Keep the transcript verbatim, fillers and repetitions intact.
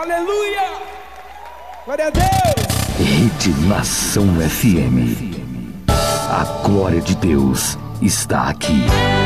Aleluia! Glória a Deus! Rede Nação F M. A glória de Deus está aqui.